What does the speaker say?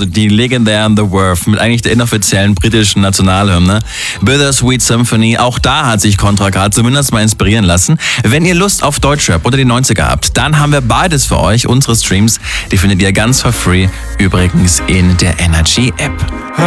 also die legendären The Worth, mit eigentlich der inoffiziellen britischen Nationalhymne. Bittersweet Symphony, auch da hat sich Contra K zumindest mal inspirieren lassen. Wenn ihr Lust auf Deutschrap oder die 90er habt, dann haben wir beides für euch. Unsere Streams, die findet ihr ganz for free, übrigens in der Energy App.